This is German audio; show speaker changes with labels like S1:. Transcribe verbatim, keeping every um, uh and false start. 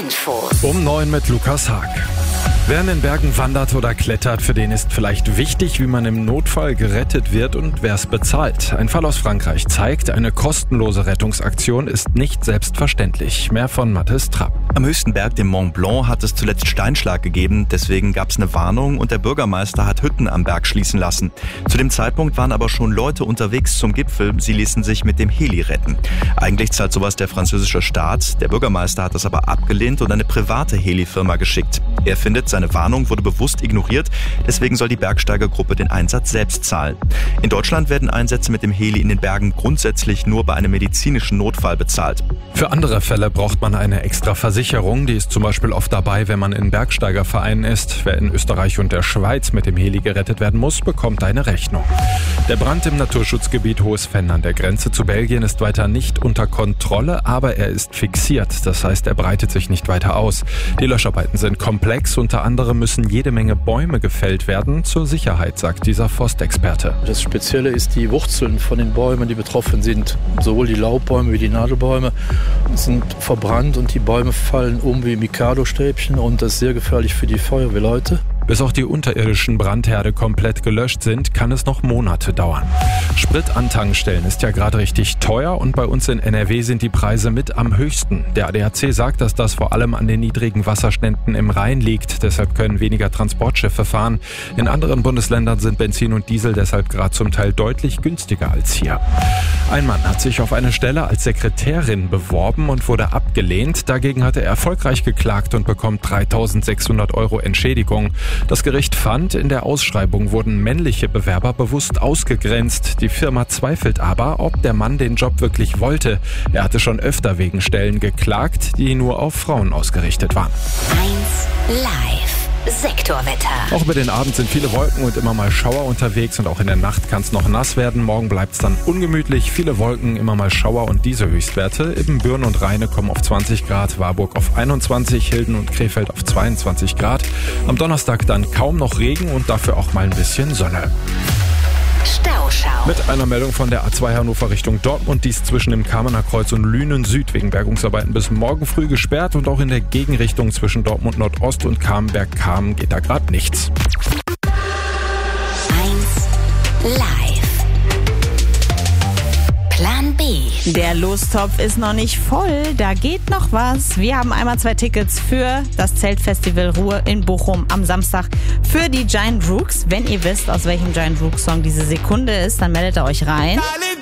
S1: Info.
S2: Um neun mit Lukas Haag. Wer in den Bergen wandert oder klettert, für den ist vielleicht wichtig, wie man im Notfall gerettet wird und wer es bezahlt. Ein Fall aus Frankreich zeigt, eine kostenlose Rettungsaktion ist nicht selbstverständlich. Mehr von Mathis Trapp.
S3: Am höchsten Berg, dem Mont Blanc, hat es zuletzt Steinschlag gegeben. Deswegen gab es eine Warnung und der Bürgermeister hat Hütten am Berg schließen lassen. Zu dem Zeitpunkt waren aber schon Leute unterwegs zum Gipfel. Sie ließen sich mit dem Heli retten. Eigentlich zahlt sowas der französische Staat. Der Bürgermeister hat das aber abgelehnt und eine private Helifirma geschickt. Er findet, seine Warnung wurde bewusst ignoriert. Deswegen soll die Bergsteigergruppe den Einsatz selbst zahlen. In Deutschland werden Einsätze mit dem Heli in den Bergen grundsätzlich nur bei einem medizinischen Notfall bezahlt.
S2: Für andere Fälle braucht man eine extra Versicherung. Die ist zum Beispiel oft dabei, wenn man in Bergsteigervereinen ist. Wer in Österreich und der Schweiz mit dem Heli gerettet werden muss, bekommt eine Rechnung. Der Brand im Naturschutzgebiet Hohes Venn an der Grenze zu Belgien ist weiter nicht unter Kontrolle, aber er ist fixiert. Das heißt, er breitet sich nicht weiter aus. Die Löscharbeiten sind komplex. Unter anderem müssen jede Menge Bäume gefällt werden. Zur Sicherheit, sagt dieser Forstexperte.
S4: Das Spezielle ist die Wurzeln von den Bäumen, die betroffen sind. Sowohl die Laubbäume wie die Nadelbäume sind verbrannt und die Bäume fallen um wie Mikado-Stäbchen und das ist sehr gefährlich für die Feuerwehrleute.
S2: Bis auch die unterirdischen Brandherde komplett gelöscht sind, kann es noch Monate dauern. Sprit an Tankstellen ist ja gerade richtig teuer und bei uns in N R W sind die Preise mit am höchsten. Der A D A C sagt, dass das vor allem an den niedrigen Wasserständen im Rhein liegt. Deshalb können weniger Transportschiffe fahren. In anderen Bundesländern sind Benzin und Diesel deshalb gerade zum Teil deutlich günstiger als hier. Ein Mann hat sich auf eine Stelle als Sekretärin beworben und wurde abgelehnt. Dagegen hat er erfolgreich geklagt und bekommt dreitausendsechshundert Euro Entschädigung. Das Gericht fand, in der Ausschreibung wurden männliche Bewerber bewusst ausgegrenzt. Die Firma zweifelt aber, ob der Mann den Job wirklich wollte. Er hatte schon öfter wegen Stellen geklagt, die nur auf Frauen ausgerichtet waren.
S1: eins Live. Sektorwetter.
S2: Auch über den Abend sind viele Wolken und immer mal Schauer unterwegs und auch in der Nacht kann es noch nass werden. Morgen bleibt es dann ungemütlich. Viele Wolken, immer mal Schauer und diese Höchstwerte. Ibbenbüren und Rheine kommen auf zwanzig Grad, Warburg auf einundzwanzig, Hilden und Krefeld auf zweiundzwanzig Grad. Am Donnerstag dann kaum noch Regen und dafür auch mal ein bisschen Sonne.
S1: Stauschau.
S2: Mit einer Meldung von der A zwei Hannover Richtung Dortmund, die ist zwischen dem Kamener Kreuz und Lünen Süd wegen Bergungsarbeiten bis morgen früh gesperrt und auch in der Gegenrichtung zwischen Dortmund Nordost und Kamenberg-Kamen geht da gerade nichts.
S1: eins Live. Plan B.
S5: Der Lostopf ist noch nicht voll, da geht noch was. Wir haben einmal zwei Tickets für das Zeltfestival Ruhr in Bochum am Samstag für die Giant Rooks. Wenn ihr wisst, aus welchem Giant Rooks Song diese Sekunde ist, dann meldet ihr euch rein.